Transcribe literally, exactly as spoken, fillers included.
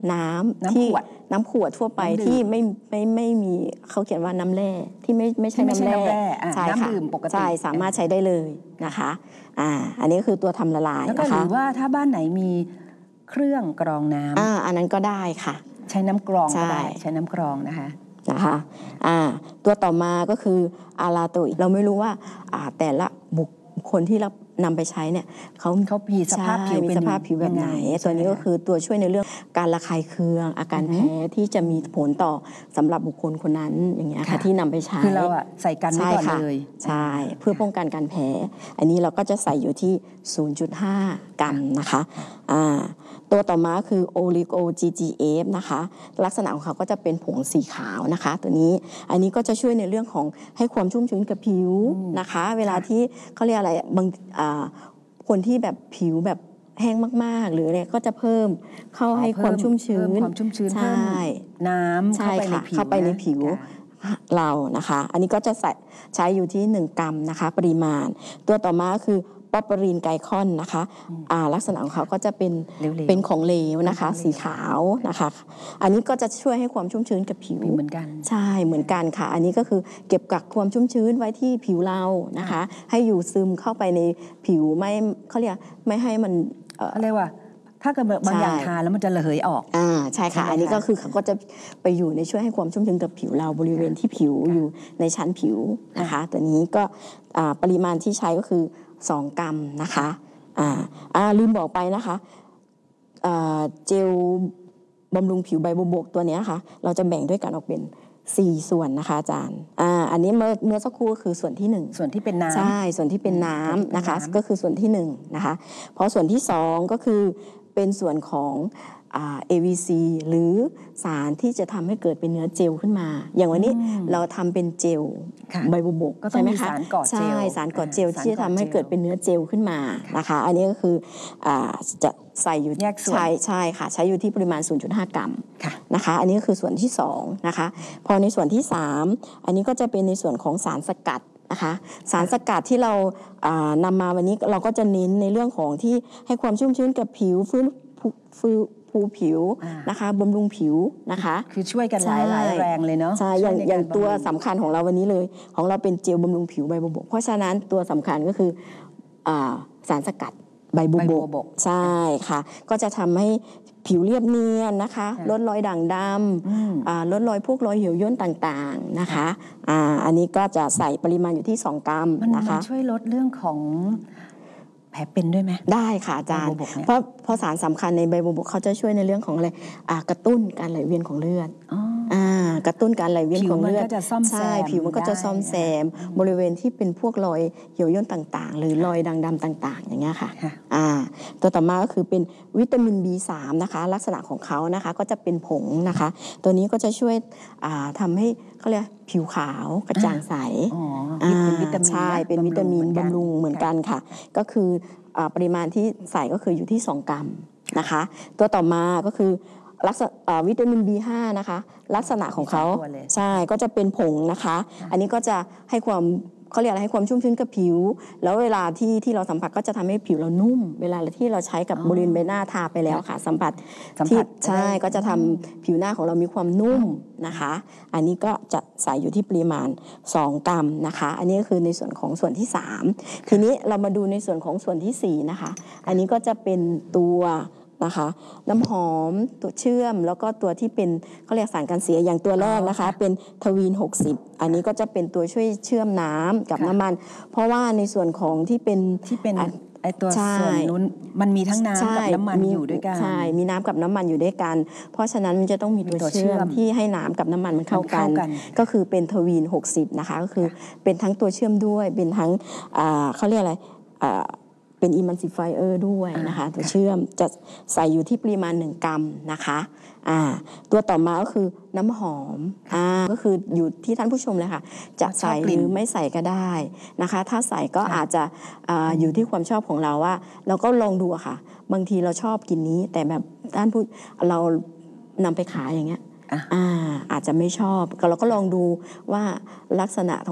น้ำที่น้ำขวดทั่วไปที่ไม่ไม่ไม่มีเขาเขียนว่าน้ำแร่ที่ไม่ไม่ใช่น้ำแร่ใช่ค่ะน้ำดื่มปกติใช่สามารถใช้ได้เลยนะคะอ่าอันนี้คือตัวทำละลายแล้วก็หรือว่าถ้าบ้านไหนมีเครื่องกรองน้ำอ่าอันนั้นก็ได้ค่ะใช้น้ำกรองก็ได้ใช้น้ำกรองนะคะนะคะอ่าตัวต่อมาก็คืออาราโตอิเราไม่รู้ว่าอ่าแต่ละบุคคลที่รับนำไปใช้เนี่ยเขาเขามีสภาพผิวมีสภาพผิวแบบไหนตัวนี้ก็คือตัวช่วยในเรื่องการระคายเคืองอาการแพ้ที่จะมีผลต่อสำหรับบุคคลคนนั้นอย่างเงี้ยค่ะที่นำไปใช้คือเราอะใส่กันไว้ก่อนเลยใช่เพื่อป้องกันการแพ้อันนี้เราก็จะใส่อยู่ที่ ศูนย์จุดห้า กรัมนะคะอ่าตัวต่อมาคือ Oligo จี จี เอฟ นะคะลักษณะของเขาก็จะเป็นผงสีขาวนะคะตัวนี้อันนี้ก็จะช่วยในเรื่องของให้ความชุ่มชื้นกับผิวนะคะเวลาที่เขาเรียกอะไรบางคนที่แบบผิวแบบแห้งมากๆหรืออะไรก็จะเพิ่มเข้าให้ความชุ่มชื้นความชุ่มชื้นใช่น้ำเข้าไปในผิวเข้าไปในผิวเรานะคะอันนี้ก็จะใส่ใช้อยู่ที่หนึ่งกรัมนะคะปริมาณตัวต่อมาคือปอปรีนไกคอนนะคะอ่าลักษณะของเขาก็จะเป็นเป็นของเหลวนะคะสีขาวนะคะอันนี้ก็จะช่วยให้ความชุ่มชื้นกับผิวเหมือนกันใช่เหมือนกันค่ะอันนี้ก็คือเก็บกักความชุ่มชื้นไว้ที่ผิวเรานะคะให้อยู่ซึมเข้าไปในผิวไม่เขาเรียกไม่ให้มันเขาเรียกว่าถ้าเกิดบางอย่างทาแล้วมันจะระเหยออกอ่าใช่ค่ะอันนี้ก็คือเขาก็จะไปอยู่ในช่วยให้ความชุ่มชื้นกับผิวเราบริเวณที่ผิวอยู่ในชั้นผิวนะคะตัวนี้ก็ปริมาณที่ใช้ก็คือสองกรัมนะคะอ่าอ่าลืมบอกไปนะคะอ่าเจลบำรุงผิวใบบัวบกตัวนี้ค่ะเราจะแบ่งด้วยกันออกเป็นสี่ส่วนนะคะอาจารย์อ่าอันนี้เมื่อเมื่อสักครู่ก็คือส่วนที่หนึ่งส่วนที่เป็นน้ำใช่ส่วนที่เป็นน้ำนะคะก็คือส่วนที่หนึ่งนะคะเพราะส่วนที่สองก็คือเป็นส่วนของเอ วี ซี หรือสารที่จะทำให้เกิดเป็นเนื้อเจลขึ้นมาอย่างวันนี้เราทำเป็นเจลใบบัวบกใช่ไหมคะใช่สารก่อเจลที่จะทำให้เกิดเป็นเนื้อเจลขึ้นมานะคะอันนี้ก็คือจะใส่อยู่ใช่ใช่ค่ะใช้อยู่ที่ปริมาณ ศูนย์จุดห้า กรัมนะคะอันนี้ก็คือส่วนที่สองนะคะพอในส่วนที่สามอันนี้ก็จะเป็นในส่วนของสารสกัดนะคะสารสกัดที่เรานำมาวันนี้เราก็จะเน้นในเรื่องของที่ให้ความชุ่มชื้นกับผิวฟื้นฟูภูผิวนะคะบำรุงผิวนะคะคือช่วยกันหลายหลายแรงเลยเนาะใช่อย่างอย่างตัวสำคัญของเราวันนี้เลยของเราเป็นเจลบำรุงผิวใบบัวบกเพราะฉะนั้นตัวสำคัญก็คือสารสกัดใบบัวบกใช่ค่ะก็จะทำให้ผิวเรียบเนียนนะคะลดรอยด่างดำลดรอยพวกรอยเหี่ยวย่นต่างๆนะคะอ่าอันนี้ก็จะใส่ปริมาณอยู่ที่สองกรัมนะคะมันช่วยลดเรื่องของแผลเป็นด้วยไหมได้ค่ะอาจารย์เพราะเพราะสารสำคัญในใบบัวบกเขาจะช่วยในเรื่องของอะไรกระตุ้นการไหลเวียนของเลือดกระตุ้นการไหลเวียนของเลือดใช่ผิวมันก็จะซ่อมแซมบริเวณที่เป็นพวกรอยเหี่ยวย่นต่างๆหรือรอยด่างดำต่างๆอย่างเงี้ยค่ะตัวต่อมาก็คือเป็นวิตามิน บี สาม นะคะลักษณะของเขานะคะก็จะเป็นผงนะคะตัวนี้ก็จะช่วยทำให้เขาเรียกผิวขาวกระจ่างใสใช่เป็นวิตามินบำรุงเหมือนกันค่ะก็คือปริมาณที่ใส่ก็คืออยู่ที่สองกรัมนะคะตัวต่อมาก็คือลักษณะวิตามิน บี ห้า นะคะลักษณะของเขาใช่ก็จะเป็นผงนะคะอันนี้ก็จะให้ความเขาเรียกอะไรให้ความชุ่มชื้นกับผิวแล้วเวลาที่ที่เราสัมผัสก็จะทำให้ผิวเรานุ่มเวลาที่เราใช้กับบริเวณใบหน้าทาไปแล้วค่ะสัมผัสที่ใช่ก็จะทำผิวหน้าของเรามีความนุ่มนะคะอันนี้ก็จะใส่อยู่ที่ปริมาณสองกรัมนะคะอันนี้ก็คือในส่วนของส่วนที่สามทีนี้เรามาดูในส่วนของส่วนที่สี่นะคะอันนี้ก็จะเป็นตัวนะคะน้ำหอมตัวเชื่อมแล้วก็ตัวที่เป็นเขาเรียกสารกันเสียอย่างตัวแรกนะคะเป็นทวีนหกสิบอันนี้ก็จะเป็นตัวช่วยเชื่อมน้ำกับน้ำมันเพราะว่าในส่วนของที่เป็นที่เป็นไอตัวส่วนนู้นมันมีทั้งน้ำกับน้ำมันอยู่ด้วยกันใช่มีน้ำกับน้ำมันอยู่ด้วยกันเพราะฉะนั้นมันจะต้องมีตัวเชื่อมที่ให้น้ำกับน้ำมันมันเข้ากันก็คือเป็นทวีนหกสิบนะคะก็คือเป็นทั้งตัวเชื่อมด้วยเป็นทั้งเขาเรียกอะไรเป็น emulsifier ด้วยนะคะตัวเชื่อมจะใส่อยู่ที่ปริมาณหนึ่งกรัมนะคะอ่าตัวต่อมาก็คือน้ำหอมอ่าก็คืออยู่ที่ท่านผู้ชมเลยค่ะจะใส่หรือไม่ใส่ก็ได้นะคะถ้าใส่ก็อาจจะอ่าอยู่ที่ความชอบของเราว่าเราก็ลองดูค่ะบางทีเราชอบกลิ่นนี้แต่แบบท่านผู้เรานำไปขายอย่างเงี้ยอ่าอาจจะไม่ชอบเราก็ลองดูว่าลักษณะ